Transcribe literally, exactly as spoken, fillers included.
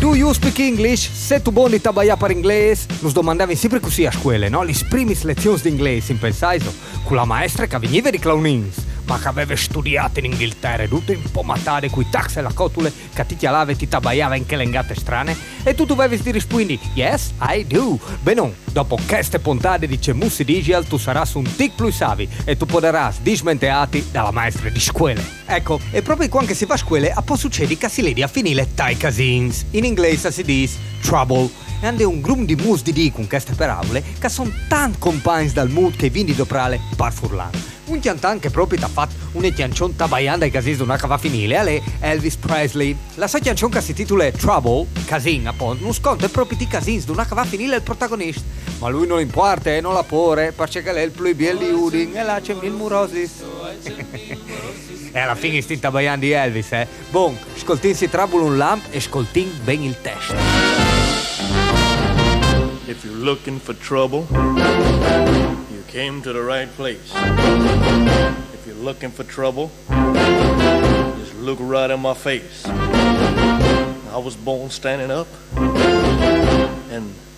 Do you speak English? Se tu buoni tabaia per inglese, nos domandavi sempre così a scuola, no? Le prime lezioni di inglese, in pensaiso, con la maestra che veniva di clownins, ma che aveva studiato in Inghilterra, tutto impomatato, coi tax e la cotule, che ti chialava e ti tabaiava in che lengate strane, e tu dovevi di rispondere, yes, I do. Beh no, dopo queste puntate di Cemussi Digital, tu sarai un tic più savi, e tu potrai dismenteati dalla maestra di scuola. Ecco, e proprio quando si va a scuola, a po' succede che si ledi a finire tai casins. In inglese si dice trouble. E hanno un gruppo di mus di di con queste parole che sono tanti compagni dal mood che vindi doprale par furlano. Un chiantan che proprio ti ha fatto un chiancion tabaianda ai casins di una cava finile, è Elvis Presley. La sua chiancion che si titola Trouble, casin appunto, non sconto è proprio di casins di una cava finile il protagonista. Ma lui non importa e non la pore, perché lei è il più bello di Udin e là c'è mil murosis. E alla fine sti tabaiando di Elvis, eh. Bon, ascoltinsi Trouble un lamp e ascoltin ben il testo. If you're looking for trouble, you came to the right place. If you're looking for trouble, just look right in my face. I was born standing up, and